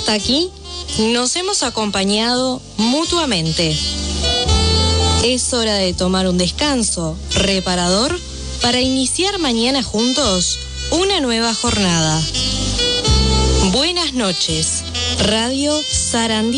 Hasta aquí nos hemos acompañado mutuamente. Es hora de tomar un descanso reparador para iniciar mañana juntos una nueva jornada. Buenas noches, Radio Sarandí.